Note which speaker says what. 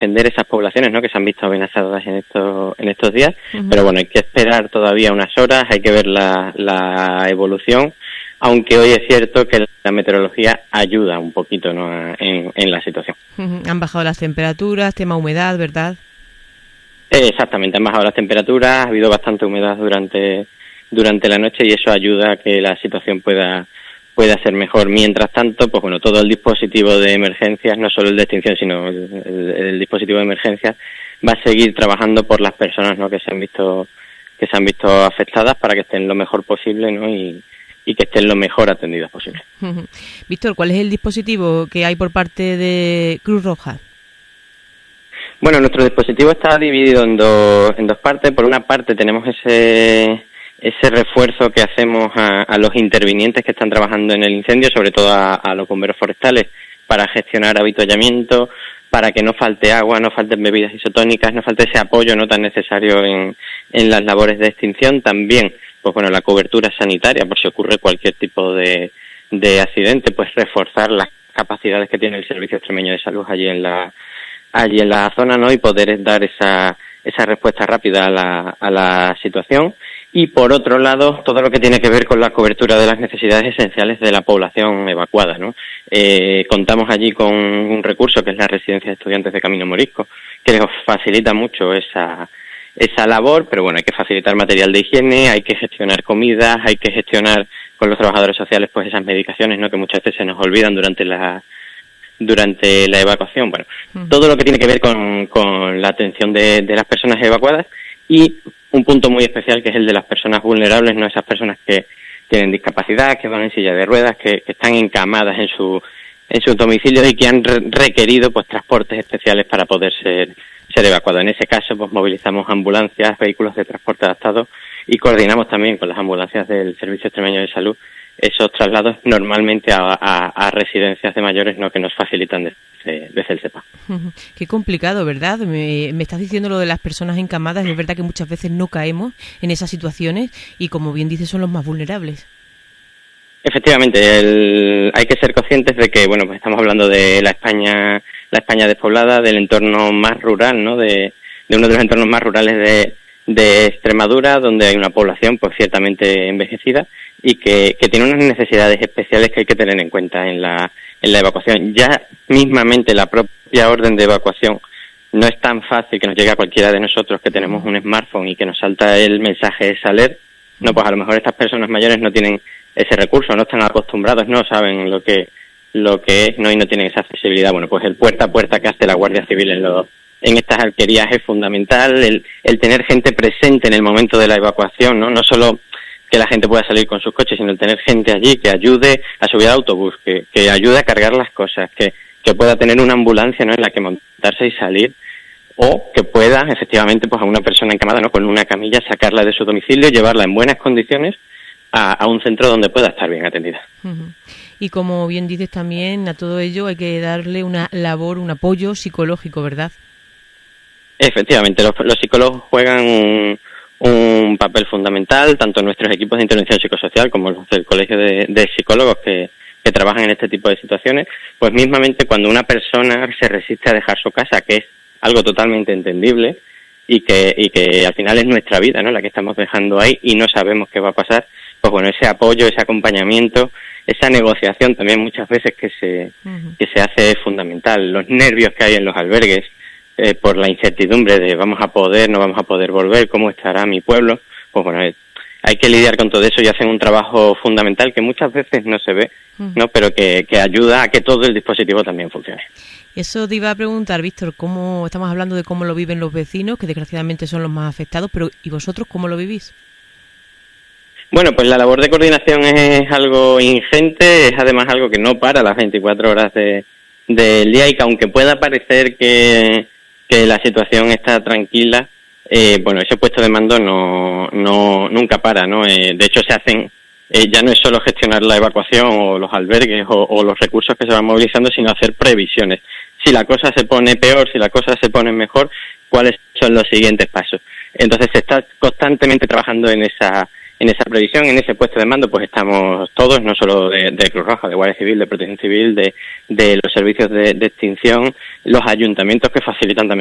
Speaker 1: defender esas poblaciones, ¿no?, que se han visto amenazadas en estos días. Pero bueno, hay que esperar todavía unas horas, hay que ver la evolución, aunque hoy es cierto que la meteorología ayuda un poquito, ¿no?, en la situación.
Speaker 2: Han bajado las temperaturas, tema humedad, ¿verdad?
Speaker 1: Exactamente, han bajado las temperaturas, ha habido bastante humedad durante la noche y eso ayuda a que la situación pueda ser mejor. Mientras tanto, pues bueno, todo el dispositivo de emergencias, no solo el de extinción, sino el dispositivo de emergencias, va a seguir trabajando por las personas, ¿no?, que se han visto afectadas, para que estén lo mejor posible, ¿no?, y que estén lo mejor atendidas posible.
Speaker 2: Víctor, ¿cuál es el dispositivo que hay por parte de Cruz Roja?
Speaker 1: Bueno, nuestro dispositivo está dividido en dos partes. Por una parte tenemos ese refuerzo que hacemos a los intervinientes que están trabajando en el incendio, sobre todo a los bomberos forestales, para gestionar avituallamiento, para que no falte agua, no falten bebidas isotónicas, no falte ese apoyo no tan necesario en las labores de extinción. También, pues bueno, la cobertura sanitaria, por si ocurre cualquier tipo de accidente, pues reforzar las capacidades que tiene el Servicio Extremeño de Salud allí en la zona, ¿no?, y poder dar esa respuesta rápida a la situación. Y por otro lado, todo lo que tiene que ver con la cobertura de las necesidades esenciales de la población evacuada, ¿no? Contamos allí con un recurso que es la Residencia de Estudiantes de Camino Morisco, que nos facilita mucho esa labor, pero bueno, hay que facilitar material de higiene, hay que gestionar comidas, hay que gestionar con los trabajadores sociales pues esas medicaciones, ¿no?, que muchas veces se nos olvidan durante la evacuación. Bueno, todo lo que tiene que ver con la atención de las personas evacuadas, y un punto muy especial que es el de las personas vulnerables, no esas personas que tienen discapacidad, que van en silla de ruedas, que están encamadas en sus domicilios y que han requerido pues transportes especiales para poder ser evacuados. En ese caso pues movilizamos ambulancias, vehículos de transporte adaptados y coordinamos también con las ambulancias del Servicio Extremeño de Salud esos traslados, normalmente a residencias de mayores, ¿no?, que nos facilitan desde el SEPA.
Speaker 2: Qué complicado, ¿verdad? Me estás diciendo lo de las personas encamadas. Es verdad que muchas veces no caemos en esas situaciones y, como bien dices, son los más vulnerables.
Speaker 1: Efectivamente, hay que ser conscientes de que, bueno, pues estamos hablando de la España despoblada, del entorno más rural, ¿no?, de uno de los entornos más rurales de Extremadura, donde hay una población pues ciertamente envejecida y que tiene unas necesidades especiales que hay que tener en cuenta en la evacuación. Ya mismamente la propia orden de evacuación no es tan fácil que nos llegue a cualquiera de nosotros que tenemos un smartphone y que nos salta el mensaje alert. No, pues a lo mejor estas personas mayores no tienen ese recurso, no están acostumbrados, no saben lo que es, no, y no tienen esa accesibilidad. Bueno, pues el puerta a puerta que hace la Guardia Civil en estas alquerías es fundamental, el tener gente presente en el momento de la evacuación, no solo que la gente pueda salir con sus coches, sino el tener gente allí que ayude a subir al autobús, que ayude a cargar las cosas, que pueda tener una ambulancia, ¿no?, en la que montarse y salir, o que pueda efectivamente pues a una persona encamada, ¿no?, con una camilla, sacarla de su domicilio, llevarla en buenas condiciones a un centro donde pueda estar bien atendida.
Speaker 2: Y como bien dices también, a todo ello hay que darle una labor, un apoyo psicológico, ¿verdad? Efectivamente, los psicólogos juegan un papel fundamental, tanto nuestros equipos de intervención psicosocial como los del Colegio de Psicólogos que trabajan en este tipo de situaciones. Pues mismamente cuando una persona se resiste a dejar su casa, que es algo totalmente entendible y que al final es nuestra vida, ¿no?, la que estamos dejando ahí y no sabemos qué va a pasar, pues bueno, ese apoyo, ese acompañamiento, esa negociación también muchas veces que se hace es fundamental. Los nervios que hay en los albergues, por la incertidumbre de vamos a poder, no vamos a poder volver, cómo estará mi pueblo, pues bueno, hay que lidiar con todo eso y hacen un trabajo fundamental que muchas veces no se ve, ¿no?, pero que ayuda a que todo el dispositivo también funcione. Eso te iba a preguntar, Víctor, ¿cómo estamos hablando de cómo lo viven los vecinos, que desgraciadamente son los más afectados, pero ¿y vosotros cómo lo vivís?
Speaker 1: Bueno, pues la labor de coordinación es algo ingente, es además algo que no para las 24 horas del día y que aunque pueda parecer que la situación está tranquila, bueno, ese puesto de mando nunca para, ¿no? De hecho se hacen, ya no es solo gestionar la evacuación o los albergues o los recursos que se van movilizando, sino hacer previsiones. Si la cosa se pone peor, si la cosa se pone mejor, ¿cuáles son los siguientes pasos? Entonces se está constantemente trabajando en esa previsión, en ese puesto de mando, pues estamos todos, no solo de Cruz Roja, de Guardia Civil, de Protección Civil, de los servicios de extinción, los ayuntamientos que facilitan también